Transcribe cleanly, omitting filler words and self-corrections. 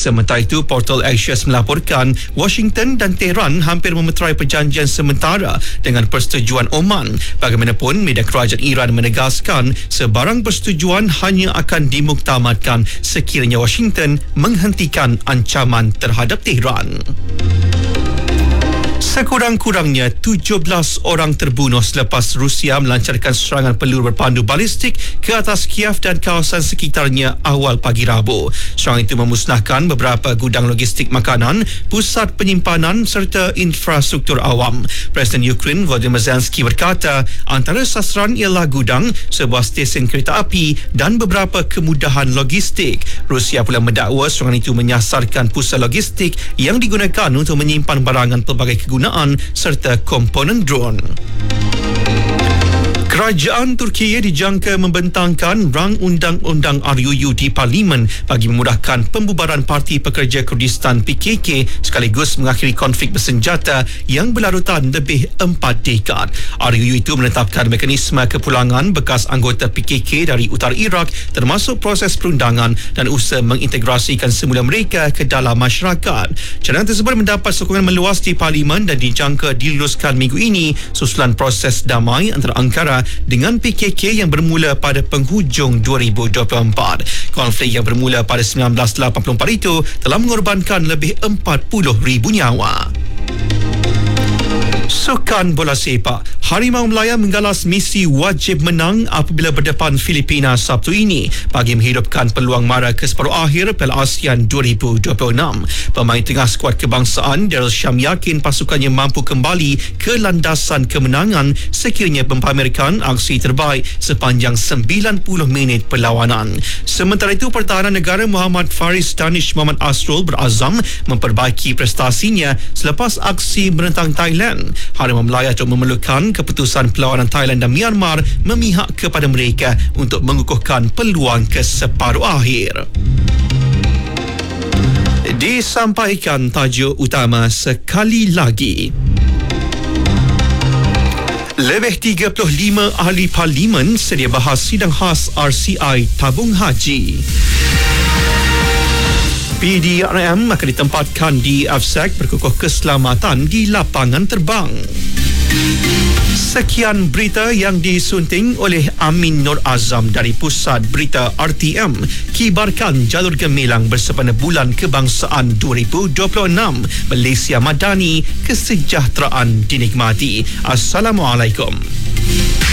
Sementara itu, portal Axios melaporkan Washington dan Tehran hampir memeterai perjanjian sementara dengan persetujuan Oman. Bagaimanapun, media kerajaan Iran menegaskan sebarang persetujuan hanya akan dimuktamadkan sekiranya Washington menghentikan ancaman terhadap Tehran. Sekurang-kurangnya 17 orang terbunuh selepas Rusia melancarkan serangan peluru berpandu balistik ke atas Kiev dan kawasan sekitarnya awal pagi Rabu. Serangan itu memusnahkan beberapa gudang logistik makanan, pusat penyimpanan serta infrastruktur awam. Presiden Ukraine Volodymyr Zelensky berkata antara sasaran ialah gudang, sebuah stesen kereta api dan beberapa kemudahan logistik. Rusia pula mendakwa serangan itu menyasarkan pusat logistik yang digunakan untuk menyimpan barangan pelbagai kegunaan serta komponen drone. Kerajaan Turkiye dijangka membentangkan rang undang-undang RUU di Parlimen bagi memudahkan pembubaran Parti Pekerja Kurdistan PKK sekaligus mengakhiri konflik bersenjata yang berlarutan lebih 4 dekad. RUU itu menetapkan mekanisme kepulangan bekas anggota PKK dari utara Iraq termasuk proses perundangan dan usaha mengintegrasikan semula mereka ke dalam masyarakat. Cadangan tersebut mendapat sokongan meluas di Parlimen dan dijangka diluluskan minggu ini susulan proses damai antara Ankara dengan PKK yang bermula pada penghujung 2024. Konflik yang bermula pada 1984 itu telah mengorbankan lebih 40,000 nyawa. Sukan bola sepak, Harimau Melaya menggalas misi wajib menang apabila berdepan Filipina Sabtu ini bagi menghidupkan peluang mara ke separuh akhir Piala ASEAN 2026. Pemain tengah skuad kebangsaan Daryl Sham yakin pasukannya mampu kembali ke landasan kemenangan sekiranya mempamerkan aksi terbaik sepanjang 90 minit perlawanan. Sementara itu, pertahanan negara Muhammad Faris Danish Muhammad Asrul berazam memperbaiki prestasinya selepas aksi menentang Thailand. Harimau Melaya terus memerlukan keputusan perlawanan Thailand dan Myanmar memihak kepada mereka untuk mengukuhkan peluang ke separuh akhir. Disampaikan tajuk utama sekali lagi. Lebih 35 ahli parlimen sedia bahas sidang khas RCI tabung haji. PDRM akan ditempatkan di AFSEC berkukuh keselamatan di lapangan terbang. Sekian berita yang disunting oleh Amin Nur Azam dari Pusat Berita RTM. Kibarkan jalur gemilang bersempena Bulan Kebangsaan 2026. Malaysia Madani, kesejahteraan dinikmati. Assalamualaikum.